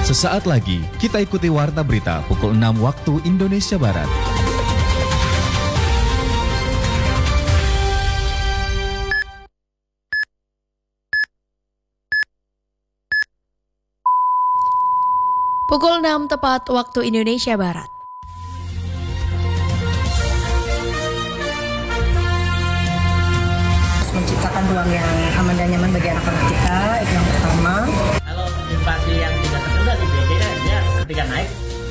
Sesaat lagi kita ikuti Warta Berita pukul 6 waktu Indonesia Barat. Pukul 6 tepat waktu Indonesia Barat. Menciptakan ruang yang aman dan nyaman bagi anak-anak kita, itu yang pertama. Kalau inflasi yang tidak terkendali, biasanya dia ketika naik.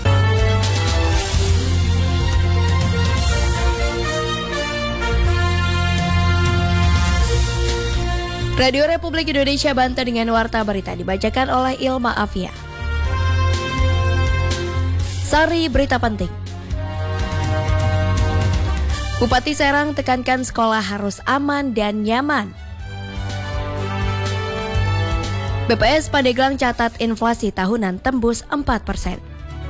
Radio Republik Indonesia Banten dengan Warta Berita dibacakan oleh Ilma Afia. Sari berita penting. Bupati Serang tekankan sekolah harus aman dan nyaman. BPS Pandeglang catat inflasi tahunan tembus 4%.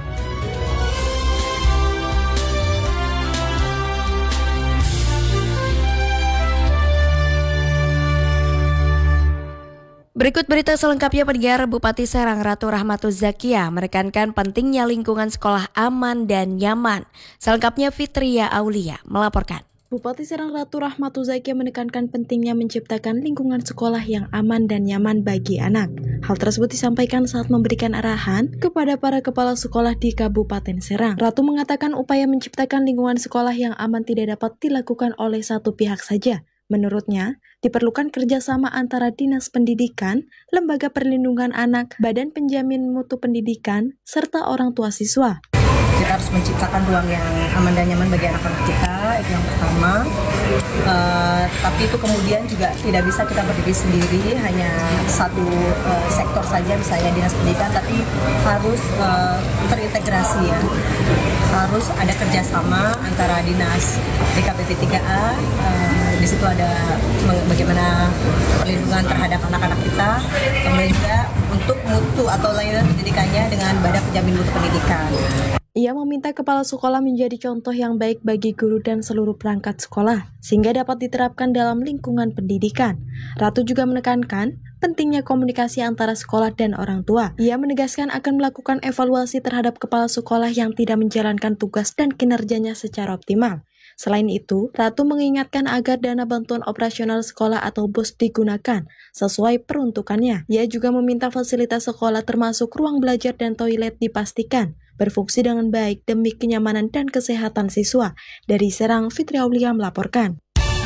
Berikut berita selengkapnya. Pendengar. Bupati Serang Ratu Rahmatuz Zakia menekankan pentingnya lingkungan sekolah aman dan nyaman. Selengkapnya Fitria Aulia melaporkan. Bupati Serang Ratu Rahmatuz Zakia menekankan pentingnya menciptakan lingkungan sekolah yang aman dan nyaman bagi anak. Hal tersebut disampaikan saat memberikan arahan kepada para kepala sekolah di Kabupaten Serang. Ratu mengatakan upaya menciptakan lingkungan sekolah yang aman tidak dapat dilakukan oleh satu pihak saja. Menurutnya, diperlukan kerjasama antara Dinas Pendidikan, Lembaga Perlindungan Anak, Badan Penjamin Mutu Pendidikan, serta orang tua siswa. Kita harus menciptakan ruang yang aman dan nyaman bagi anak-anak kita, itu yang pertama. Tapi itu kemudian juga tidak bisa kita berdiri sendiri, hanya satu sektor saja, misalnya Dinas Pendidikan, tapi harus terintegrasi ya. Harus ada kerjasama antara Dinas DKPP 3A, di situ ada bagaimana perlindungan terhadap anak-anak kita, kemudian juga untuk mutu atau layanan pendidikannya dengan Badan Penjamin Mutu Pendidikan. Ia meminta kepala sekolah menjadi contoh yang baik bagi guru dan seluruh perangkat sekolah, sehingga dapat diterapkan dalam lingkungan pendidikan. Ratu juga menekankan pentingnya komunikasi antara sekolah dan orang tua. Ia menegaskan akan melakukan evaluasi terhadap kepala sekolah yang tidak menjalankan tugas dan kinerjanya secara optimal. Selain itu, Ratu mengingatkan agar dana bantuan operasional sekolah atau BOS digunakan sesuai peruntukannya. Ia juga meminta fasilitas sekolah termasuk ruang belajar dan toilet dipastikan berfungsi dengan baik demi kenyamanan dan kesehatan siswa. Dari Serang, Fitri Aulia melaporkan.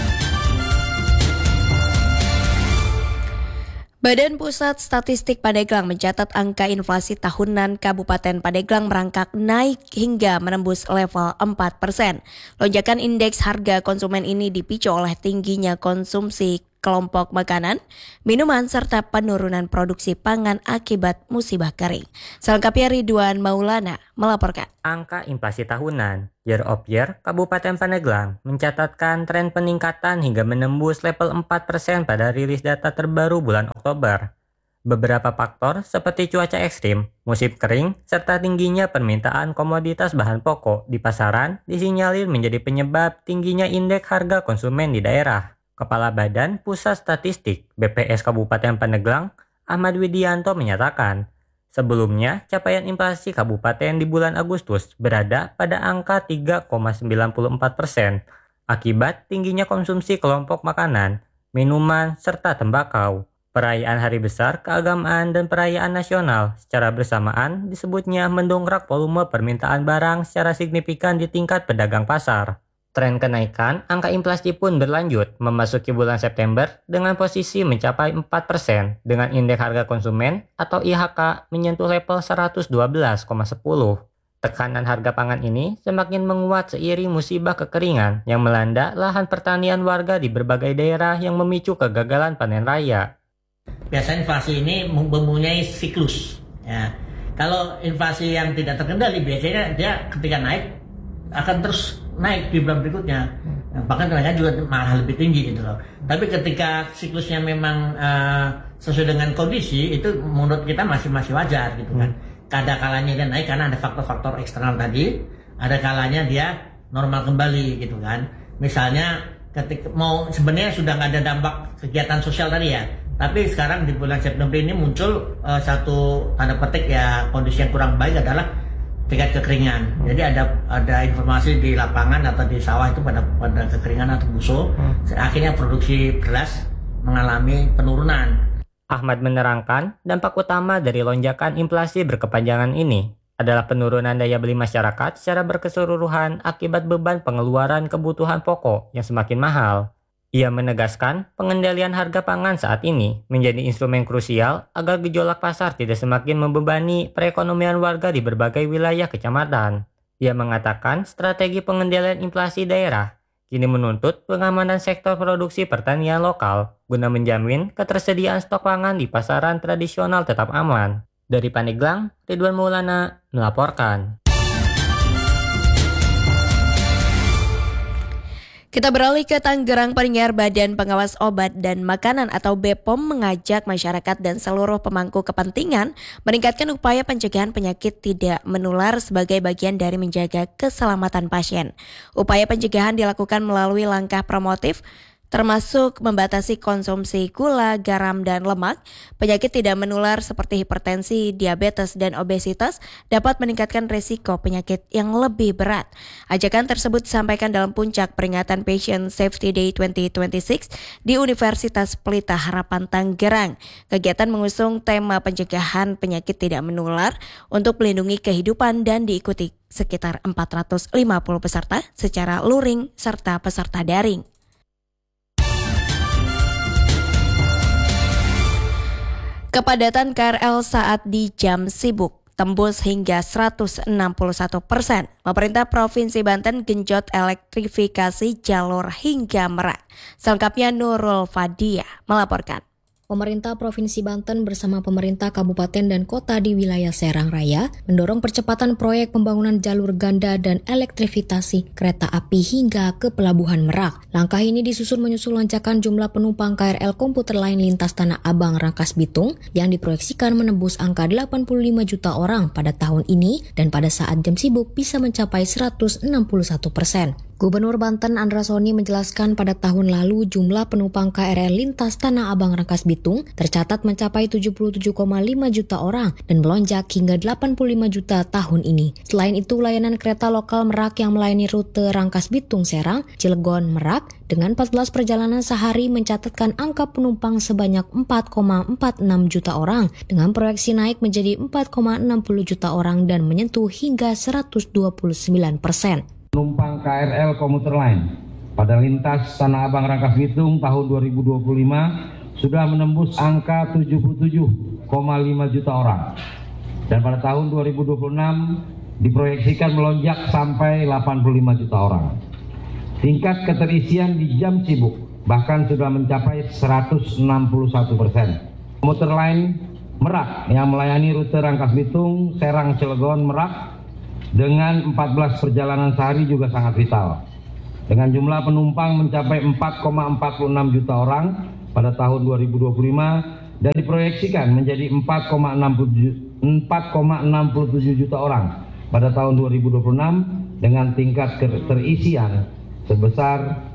Badan Pusat Statistik Pandeglang mencatat angka inflasi tahunan Kabupaten Pandeglang merangkak naik hingga menembus level 4%. Lonjakan indeks harga konsumen ini dipicu oleh tingginya konsumsi kelompok makanan, minuman, serta penurunan produksi pangan akibat musibah kering. Selengkapnya Ridwan Maulana melaporkan. Angka inflasi tahunan year of year Kabupaten Pandeglang mencatatkan tren peningkatan hingga menembus level 4% pada rilis data terbaru bulan Oktober. Beberapa faktor seperti cuaca ekstrim, musim kering, serta tingginya permintaan komoditas bahan pokok di pasaran disinyalir menjadi penyebab tingginya indeks harga konsumen di daerah. Kepala Badan Pusat Statistik (BPS) Kabupaten Pandeglang, Ahmad Widianto menyatakan, sebelumnya capaian inflasi kabupaten di bulan Agustus berada pada angka 3,94% akibat tingginya konsumsi kelompok makanan, minuman, serta tembakau. Perayaan hari besar, keagamaan, dan perayaan nasional secara bersamaan disebutnya mendongkrak volume permintaan barang secara signifikan di tingkat pedagang pasar. Tren kenaikan angka inflasi pun berlanjut memasuki bulan September dengan posisi mencapai 4% dengan indeks harga konsumen atau IHK menyentuh level 112,10. Tekanan harga pangan ini semakin menguat seiring musibah kekeringan yang melanda lahan pertanian warga di berbagai daerah yang memicu kegagalan panen raya. Biasanya inflasi ini mempunyai siklus. Ya. Kalau inflasi yang tidak terkendali biasanya dia ketika naik akan terus naik di bulan berikutnya, bahkan kenaikan juga malah lebih tinggi gitu loh. Tapi ketika siklusnya memang sesuai dengan kondisi, itu menurut kita masih wajar gitu kan. Ada kalanya dia naik karena ada faktor-faktor eksternal tadi, ada kalanya dia normal kembali gitu kan. Misalnya ketika mau sebenarnya sudah nggak ada dampak kegiatan sosial tadi ya, Tapi sekarang di bulan September ini muncul satu tanda petik ya, kondisi yang kurang baik adalah tingkat kekeringan. Jadi ada informasi di lapangan atau di sawah itu pada kekeringan atau busuk. Akhirnya produksi beras mengalami penurunan. Ahmad menerangkan dampak utama dari lonjakan inflasi berkepanjangan ini adalah penurunan daya beli masyarakat secara berkeseluruhan akibat beban pengeluaran kebutuhan pokok yang semakin mahal. Ia menegaskan pengendalian harga pangan saat ini menjadi instrumen krusial agar gejolak pasar tidak semakin membebani perekonomian warga di berbagai wilayah kecamatan. Ia mengatakan strategi pengendalian inflasi daerah kini menuntut pengamanan sektor produksi pertanian lokal guna menjamin ketersediaan stok pangan di pasaran tradisional tetap aman. Dari Pandeglang, Ridwan Maulana melaporkan. Kita beralih ke Tangerang. Pendengar, Badan Pengawas Obat dan Makanan atau BPOM mengajak masyarakat dan seluruh pemangku kepentingan meningkatkan upaya pencegahan penyakit tidak menular sebagai bagian dari menjaga keselamatan pasien. Upaya pencegahan dilakukan melalui langkah promotif termasuk membatasi konsumsi gula, garam, dan lemak. Penyakit tidak menular seperti hipertensi, diabetes, dan obesitas dapat meningkatkan risiko penyakit yang lebih berat. Ajakan tersebut disampaikan dalam puncak peringatan Patient Safety Day 2026 di Universitas Pelita Harapan Tangerang. Kegiatan mengusung tema pencegahan penyakit tidak menular untuk melindungi kehidupan dan diikuti sekitar 450 peserta secara luring serta peserta daring. Kepadatan KRL saat di jam sibuk tembus hingga 161%. Pemerintah Provinsi Banten genjot elektrifikasi jalur hingga Merak. Selengkapnya Nurul Fadia melaporkan. Pemerintah Provinsi Banten bersama pemerintah kabupaten dan kota di wilayah Serang Raya mendorong percepatan proyek pembangunan jalur ganda dan elektrifikasi kereta api hingga ke Pelabuhan Merak. Langkah ini disusun menyusul lonjakan jumlah penumpang KRL komuter lain lintas Tanah Abang Rangkas Bitung yang diproyeksikan menembus angka 85 juta orang pada tahun ini dan pada saat jam sibuk bisa mencapai 161%. Gubernur Banten Andra Soni menjelaskan pada tahun lalu jumlah penumpang KRL lintas Tanah Abang Rangkas Bitung tercatat mencapai 77,5 juta orang dan melonjak hingga 85 juta tahun ini. Selain itu, layanan kereta lokal Merak yang melayani rute Rangkas Bitung Serang, Cilegon, Merak dengan 14 perjalanan sehari mencatatkan angka penumpang sebanyak 4,46 juta orang dengan proyeksi naik menjadi 4,60 juta orang dan menyentuh hingga 129%. Penumpang KRL komuter lain pada lintas Tanah Abang Rangkas Bitung tahun 2025 sudah menembus angka 77,5 juta orang dan pada tahun 2026 diproyeksikan melonjak sampai 85 juta orang. Tingkat keterisian di jam sibuk bahkan sudah mencapai 161%. Komuter lain Merak yang melayani rute Rangkas Bitung, Serang, Cilegon, Merak dengan 14 perjalanan sehari juga sangat vital. Dengan jumlah penumpang mencapai 4,46 juta orang pada tahun 2025 dan diproyeksikan menjadi 4,67 juta orang pada tahun 2026 dengan tingkat keterisian sebesar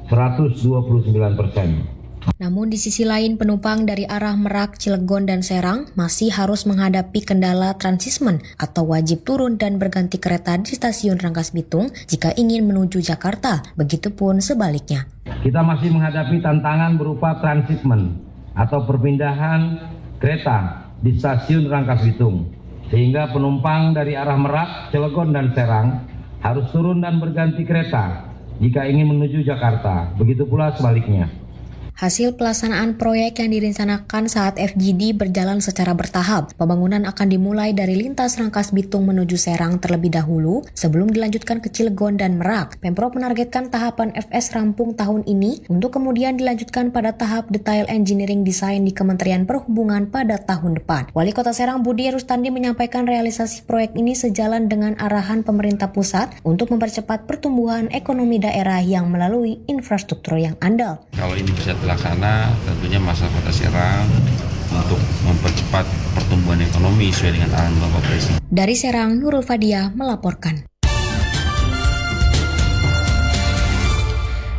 129%. Namun di sisi lain penumpang dari arah Merak, Cilegon, dan Serang masih harus menghadapi kendala transismen atau wajib turun dan berganti kereta di stasiun Rangkas Bitung jika ingin menuju Jakarta, begitupun sebaliknya. Kita masih menghadapi tantangan berupa transismen atau perpindahan kereta di stasiun Rangkas Bitung, sehingga penumpang dari arah Merak, Cilegon, dan Serang harus turun dan berganti kereta jika ingin menuju Jakarta, begitu pula sebaliknya. Hasil pelaksanaan proyek yang direncanakan saat FGD berjalan secara bertahap. Pembangunan akan dimulai dari lintas Rangkas Bitung menuju Serang terlebih dahulu sebelum dilanjutkan ke Cilegon dan Merak. Pemprov menargetkan tahapan FS rampung tahun ini untuk kemudian dilanjutkan pada tahap detail engineering design di Kementerian Perhubungan pada tahun depan. Wali Kota Serang Budi Rustandi menyampaikan realisasi proyek ini sejalan dengan arahan pemerintah pusat untuk mempercepat pertumbuhan ekonomi daerah yang melalui infrastruktur yang andal. Kalau ini bisa terlaksana, tentunya masyarakat Kota Serang untuk mempercepat pertumbuhan ekonomi sesuai dengan arahan Bapak Presiden. Dari Serang, Nurul Fadia melaporkan.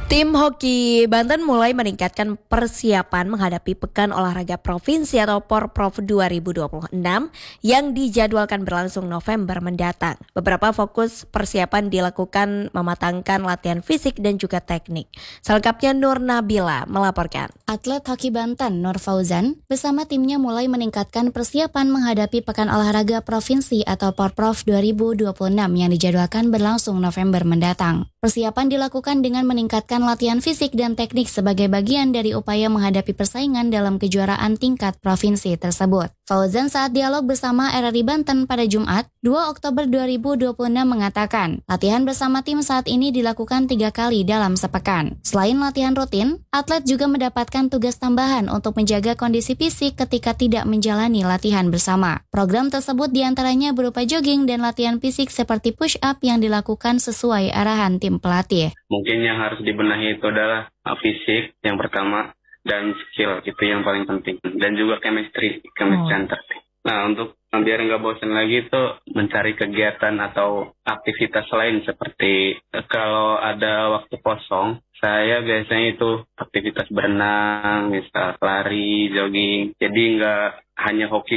Tim hoki Banten mulai meningkatkan persiapan menghadapi Pekan Olahraga Provinsi atau Porprov 2026 yang dijadwalkan berlangsung November mendatang. Beberapa fokus persiapan dilakukan mematangkan latihan fisik dan juga teknik. Selengkapnya Nur Nabila melaporkan. Atlet hoki Banten Nur Fauzan bersama timnya mulai meningkatkan persiapan menghadapi Pekan Olahraga Provinsi atau Porprov 2026 yang dijadwalkan berlangsung November mendatang. Persiapan dilakukan dengan meningkatkan latihan fisik dan teknik sebagai bagian dari upaya menghadapi persaingan dalam kejuaraan tingkat provinsi tersebut. Fauzan saat dialog bersama RRI Banten pada Jumat, 2 Oktober 2026 mengatakan, latihan bersama tim saat ini dilakukan 3 kali dalam sepekan. Selain latihan rutin, atlet juga mendapatkan tugas tambahan untuk menjaga kondisi fisik ketika tidak menjalani latihan bersama. Program tersebut diantaranya berupa jogging dan latihan fisik seperti push-up yang dilakukan sesuai arahan tim pelatih. Mungkin yang harus dibenahi itu adalah fisik yang pertama dan skill, itu yang paling penting, dan juga chemistry antar tim. Nah, untuk biar nggak bosan lagi itu mencari kegiatan atau aktivitas lain seperti kalau ada waktu kosong, saya biasanya itu aktivitas berenang, misal lari, jogging. Jadi nggak hanya hoki.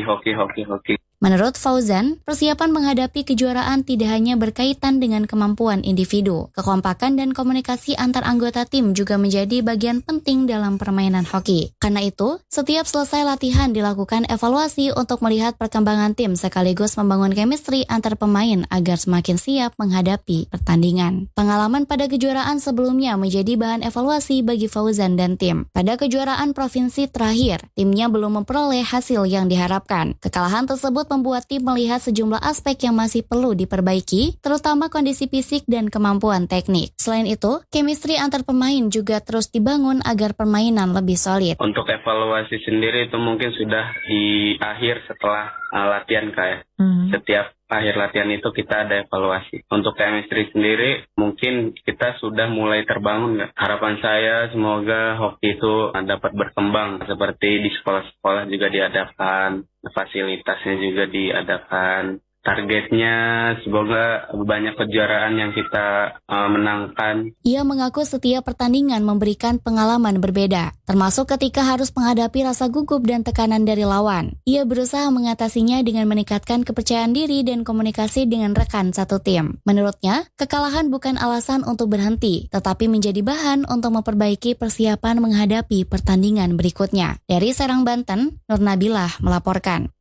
Menurut Fauzan, persiapan menghadapi kejuaraan tidak hanya berkaitan dengan kemampuan individu. Kekompakan dan komunikasi antar anggota tim juga menjadi bagian penting dalam permainan hoki. Karena itu, setiap selesai latihan dilakukan evaluasi untuk melihat perkembangan tim sekaligus membangun chemistry antar pemain agar semakin siap menghadapi pertandingan. Pengalaman pada kejuaraan sebelumnya menjadi bahan evaluasi bagi Fauzan dan tim. Pada kejuaraan provinsi terakhir, timnya belum memperoleh hasil yang diharapkan. Kekalahan tersebut membuat tim melihat sejumlah aspek yang masih perlu diperbaiki, terutama kondisi fisik dan kemampuan teknik. Selain itu, chemistry antar pemain juga terus dibangun agar permainan lebih solid. Untuk evaluasi sendiri itu mungkin sudah di akhir setelah latihan kayak. Setiap akhir latihan itu kita ada evaluasi. Untuk chemistry sendiri mungkin kita sudah mulai terbangun. Harapan saya semoga hoki itu dapat berkembang seperti di sekolah-sekolah juga diadakan, fasilitasnya juga diadakan. Targetnya semoga banyak kejuaraan yang kita menangkan. Ia mengaku setiap pertandingan memberikan pengalaman berbeda, termasuk ketika harus menghadapi rasa gugup dan tekanan dari lawan. Ia berusaha mengatasinya dengan meningkatkan kepercayaan diri dan komunikasi dengan rekan satu tim. Menurutnya, kekalahan bukan alasan untuk berhenti, tetapi menjadi bahan untuk memperbaiki persiapan menghadapi pertandingan berikutnya. Dari Serang, Banten, Nur Nabila melaporkan.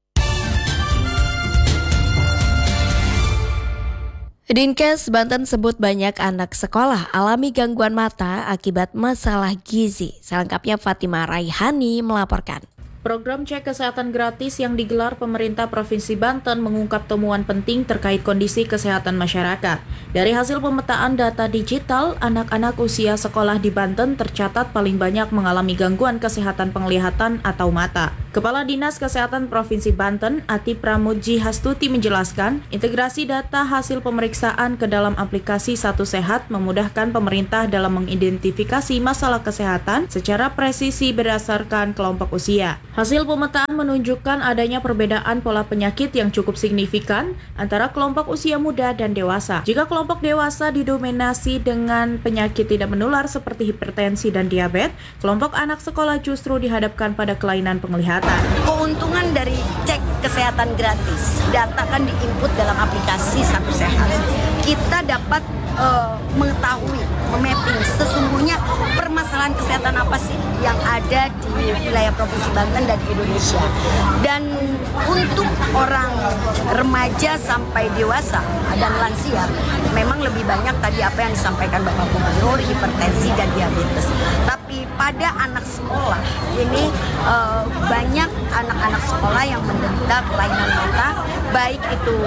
Dinkes Banten sebut banyak anak sekolah alami gangguan mata akibat masalah gizi. Selengkapnya Fatima Raihani melaporkan. Program cek kesehatan gratis yang digelar pemerintah Provinsi Banten mengungkap temuan penting terkait kondisi kesehatan masyarakat. Dari hasil pemetaan data digital, anak-anak usia sekolah di Banten tercatat paling banyak mengalami gangguan kesehatan penglihatan atau mata. Kepala Dinas Kesehatan Provinsi Banten, Ati Pramuji Hastuti menjelaskan, integrasi data hasil pemeriksaan ke dalam aplikasi Satu Sehat memudahkan pemerintah dalam mengidentifikasi masalah kesehatan secara presisi berdasarkan kelompok usia. Hasil pemetaan menunjukkan adanya perbedaan pola penyakit yang cukup signifikan antara kelompok usia muda dan dewasa. Jika kelompok dewasa didominasi dengan penyakit tidak menular seperti hipertensi dan diabetes, kelompok anak sekolah justru dihadapkan pada kelainan penglihatan. Keuntungan dari cek kesehatan gratis, data kan diinput dalam aplikasi Satu Sehat. Kita dapat mengetahui, memapping sesungguhnya permasalahan kesehatan apa sih yang ada di wilayah Provinsi Banten dan di Indonesia. Dan untuk orang remaja sampai dewasa dan lansia, memang lebih banyak tadi apa yang disampaikan Bapak Gubernur, hipertensi dan diabetes. Tapi pada anak sekolah ini banyak anak-anak sekolah yang menderita kelainan mata, baik itu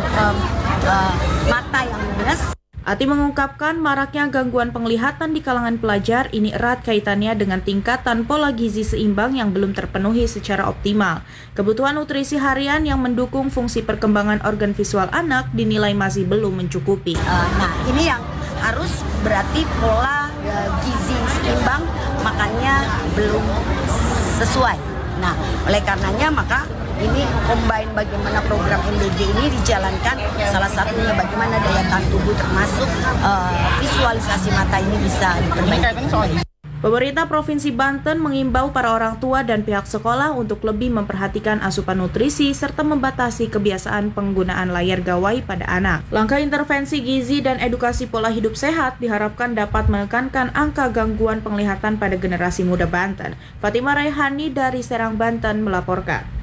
mata yang minus. Ati mengungkapkan maraknya gangguan penglihatan di kalangan pelajar ini erat kaitannya dengan tingkatan pola gizi seimbang yang belum terpenuhi secara optimal. Kebutuhan nutrisi harian yang mendukung fungsi perkembangan organ visual anak dinilai masih belum mencukupi. Nah, ini yang harus berarti pola gizi seimbang makanya belum sesuai. Nah, oleh karenanya maka ini combine bagaimana program program MBG ini dijalankan, salah satunya bagaimana daya tahan tubuh termasuk visualisasi mata ini bisa diperbaiki. Pemerintah Provinsi Banten mengimbau para orang tua dan pihak sekolah untuk lebih memperhatikan asupan nutrisi serta membatasi kebiasaan penggunaan layar gawai pada anak. Langkah intervensi gizi dan edukasi pola hidup sehat diharapkan dapat menekankan angka gangguan penglihatan pada generasi muda Banten. Fatimah Raihani dari Serang, Banten melaporkan.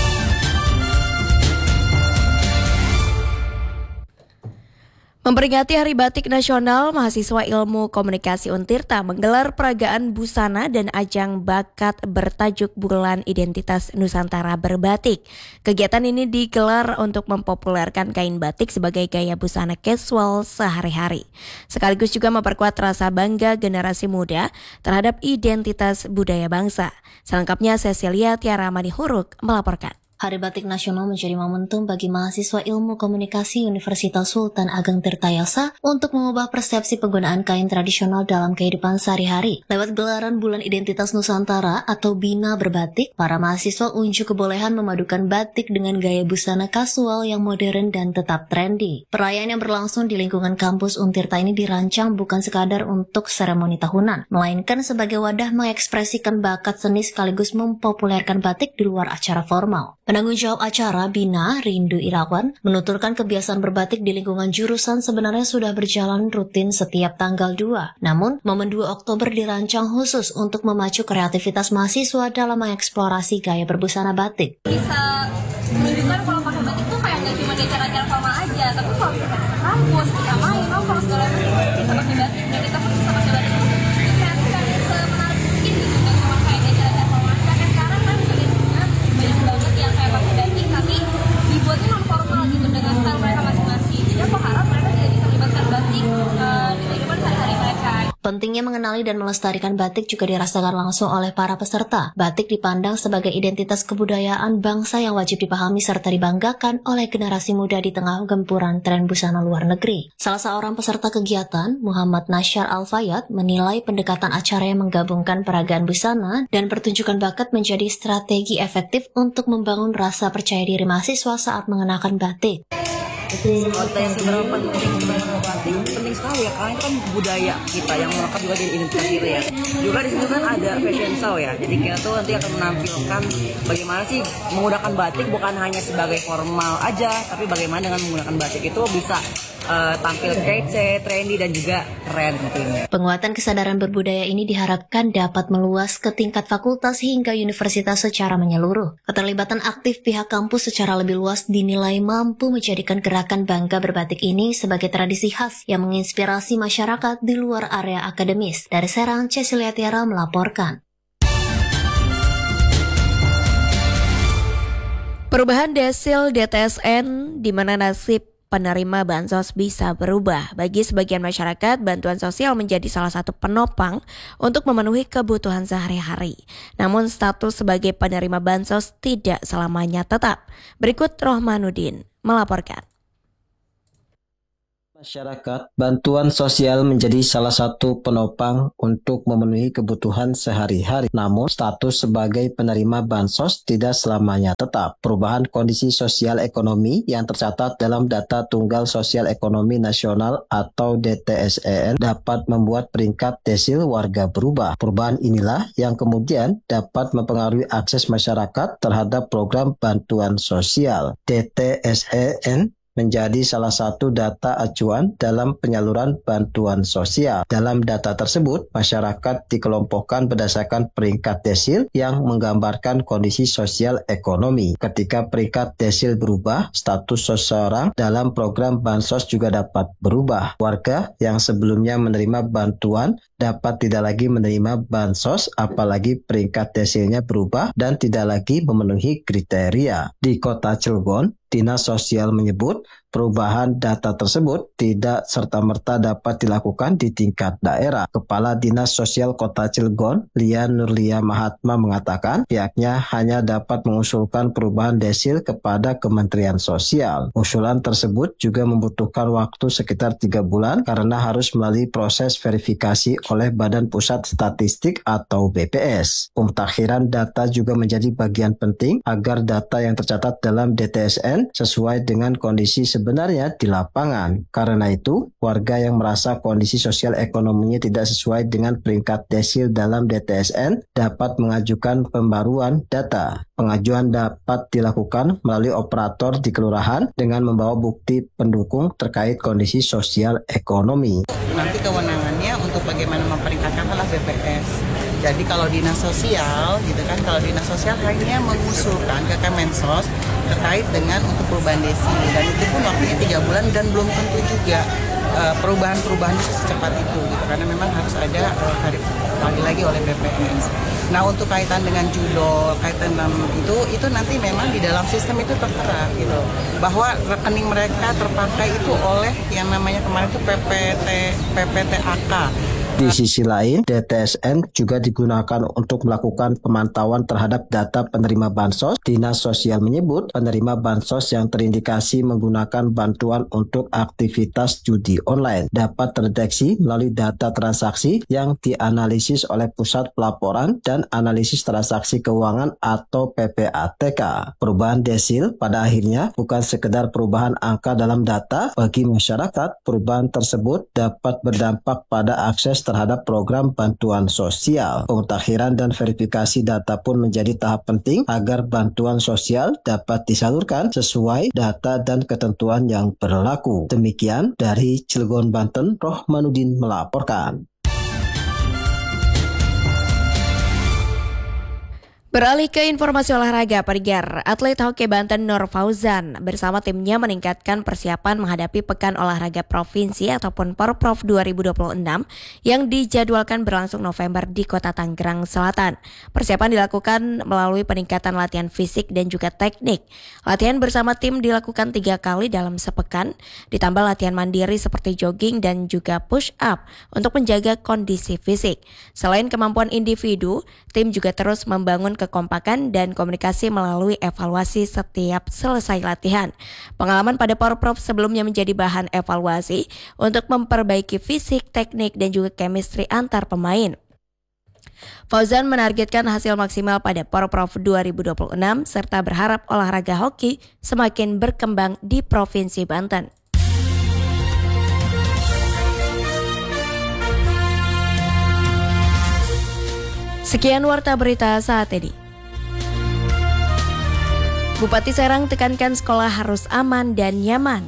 Memperingati Hari Batik Nasional, mahasiswa Ilmu Komunikasi Untirta menggelar peragaan busana dan ajang bakat bertajuk Bulan Identitas Nusantara Berbatik. Kegiatan ini digelar untuk mempopulerkan kain batik sebagai gaya busana casual sehari-hari. Sekaligus juga memperkuat rasa bangga generasi muda terhadap identitas budaya bangsa. Selengkapnya Cecilia Tiara Manihuruk melaporkan. Hari Batik Nasional menjadi momentum bagi mahasiswa Ilmu Komunikasi Universitas Sultan Ageng Tirtayasa untuk mengubah persepsi penggunaan kain tradisional dalam kehidupan sehari-hari. Lewat gelaran Bulan Identitas Nusantara atau BINA berbatik, para mahasiswa unjuk kebolehan memadukan batik dengan gaya busana kasual yang modern dan tetap trendy. Perayaan yang berlangsung di lingkungan kampus Untirta ini dirancang bukan sekadar untuk seremoni tahunan, melainkan sebagai wadah mengekspresikan bakat seni sekaligus mempopulerkan batik di luar acara formal. Penanggung jawab acara BINA, Rindu Irawan, menuturkan kebiasaan berbatik di lingkungan jurusan sebenarnya sudah berjalan rutin setiap tanggal 2. Namun, momen 2 Oktober dirancang khusus untuk memacu kreativitas mahasiswa dalam mengeksplorasi gaya berbusana batik. Bisa menunjukkan kalau pakai batik itu kayak nggak cuma di acara-acara formal aja, tapi kalau kita ke kampus, kita main, nongkrong segala macam, bisa pakai batik, dan kita pun bisa pakai batik itu dikreasikan semenarik mungkin gitu, nggak cuma kayak di acara-acara formal aja. Kayak sekarang kan bisa banyak banget yang kayak pakai batik tapi dibuatnya non formal gitu dengan style mereka masing-masing. Jadi aku harap mereka juga bisa melibatkan batik di kehidupan sehari-hari mereka. Pentingnya mengenali dan melestarikan batik juga dirasakan langsung oleh para peserta. Batik dipandang sebagai identitas kebudayaan bangsa yang wajib dipahami serta dibanggakan oleh generasi muda di tengah gempuran tren busana luar negeri. Salah seorang peserta kegiatan, Muhammad Nasyar Al-Fayad, menilai pendekatan acara yang menggabungkan peragaan busana dan pertunjukan bakat menjadi strategi efektif untuk membangun rasa percaya diri mahasiswa saat mengenakan batik. Konteks seberapa penting sebenarnya batik penting sekali ya, karena itu kan budaya kita yang melekat juga jadi identitas kita ya. Juga di situ kan ada fashion show ya, jadi kita tuh nanti akan menampilkan bagaimana sih menggunakan batik bukan hanya sebagai formal aja, tapi bagaimana dengan menggunakan batik itu bisa tampil kece, trendy dan juga keren tentunya. Penguatan kesadaran berbudaya ini diharapkan dapat meluas ke tingkat fakultas hingga universitas secara menyeluruh. Keterlibatan aktif pihak kampus secara lebih luas dinilai mampu menjadikan gerakan bangga berbatik ini sebagai tradisi khas yang menginspirasi masyarakat di luar area akademis. Dari Serang, Cecilia Tiara melaporkan. Perubahan desil DTSN di mana nasib penerima bansos bisa berubah. Bagi sebagian masyarakat, bantuan sosial menjadi salah satu penopang untuk memenuhi kebutuhan sehari-hari. Namun status sebagai penerima bansos tidak selamanya tetap. Berikut Rohmanuddin melaporkan. Masyarakat, bantuan sosial menjadi salah satu penopang untuk memenuhi kebutuhan sehari-hari. Namun, status sebagai penerima bansos tidak selamanya tetap. Perubahan kondisi sosial ekonomi yang tercatat dalam Data Tunggal Sosial Ekonomi Nasional atau DTSEN dapat membuat peringkat desil warga berubah. Perubahan inilah yang kemudian dapat mempengaruhi akses masyarakat terhadap program bantuan sosial. DTSEN menjadi salah satu data acuan dalam penyaluran bantuan sosial. Dalam data tersebut, masyarakat dikelompokkan berdasarkan peringkat desil yang menggambarkan kondisi sosial ekonomi. Ketika peringkat desil berubah, status seseorang dalam program bansos juga dapat berubah. Warga yang sebelumnya menerima bantuan dapat tidak lagi menerima bansos, apalagi peringkat desilnya berubah dan tidak lagi memenuhi kriteria. Di Kota Cilegon, Dinas Sosial menyebut perubahan data tersebut tidak serta-merta dapat dilakukan di tingkat daerah. Kepala Dinas Sosial Kota Cilegon, Lia Nurlia Mahatma mengatakan pihaknya hanya dapat mengusulkan perubahan desil kepada Kementerian Sosial. Usulan tersebut juga membutuhkan waktu sekitar 3 bulan karena harus melalui proses verifikasi oleh Badan Pusat Statistik atau BPS. Pemutakhiran data juga menjadi bagian penting agar data yang tercatat dalam DTSN sesuai dengan kondisi sebenarnya di lapangan. Karena itu, warga yang merasa kondisi sosial ekonominya tidak sesuai dengan peringkat desil dalam DTSN dapat mengajukan pembaruan data. Pengajuan dapat dilakukan melalui operator di kelurahan dengan membawa bukti pendukung terkait kondisi sosial ekonomi. Nanti kewenangannya untuk bagaimana memperingkatkan adalah BPS. Jadi kalau dinas sosial, gitu kan, kalau dinas sosial hanya mengusulkan ke Kemensos terkait dengan untuk perubahan desil, dan itu pun waktunya 3 bulan dan belum tentu juga perubahan-perubahannya secepat itu, gitu, karena memang harus ada verifikasi lagi oleh BPS. Nah, untuk kaitan dengan judul, kaitan dengan itu nanti memang di dalam sistem itu tertera gitu, bahwa rekening mereka terpakai itu oleh yang namanya kemarin itu PPTAK. Di sisi lain, DTSN juga digunakan untuk melakukan pemantauan terhadap data penerima bansos. Dinas Sosial menyebut penerima bansos yang terindikasi menggunakan bantuan untuk aktivitas judi online dapat terdeteksi melalui data transaksi yang dianalisis oleh Pusat Pelaporan dan Analisis Transaksi Keuangan atau PPATK. Perubahan desil pada akhirnya bukan sekedar perubahan angka dalam data. Bagi masyarakat, perubahan tersebut dapat berdampak pada akses terhadap program bantuan sosial. Pemutakhiran dan verifikasi data pun menjadi tahap penting agar bantuan sosial dapat disalurkan sesuai data dan ketentuan yang berlaku. Demikian dari Cilegon, Banten, Rohmanuddin melaporkan. Beralih ke informasi olahraga, Perger, atlet hoki Banten Nur Fauzan bersama timnya meningkatkan persiapan menghadapi Pekan Olahraga Provinsi ataupun Porprov 2026 yang dijadwalkan berlangsung November di Kota Tangerang Selatan. Persiapan dilakukan melalui peningkatan latihan fisik dan juga teknik. Latihan bersama tim dilakukan 3 kali dalam sepekan, ditambah latihan mandiri seperti jogging dan juga push up untuk menjaga kondisi fisik. Selain kemampuan individu, tim juga terus membangun kekompakan dan komunikasi melalui evaluasi setiap selesai latihan. Pengalaman pada Porprov sebelumnya menjadi bahan evaluasi untuk memperbaiki fisik, teknik, dan juga chemistry antar pemain. Fauzan menargetkan hasil maksimal pada Porprov 2026 serta berharap olahraga hoki semakin berkembang di Provinsi Banten. Sekian Warta Berita saat ini. Bupati Serang tekankan sekolah harus aman dan nyaman.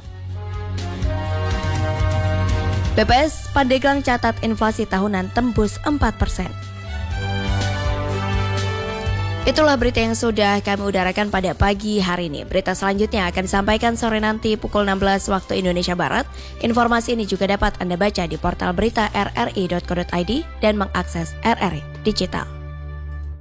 BPS Pandeglang catat inflasi tahunan tembus 4%. Itulah berita yang sudah kami udarakan pada pagi hari ini. Berita selanjutnya akan disampaikan sore nanti pukul 16 waktu Indonesia Barat. Informasi ini juga dapat Anda baca di portal berita rri.co.id dan mengakses RRI Digital.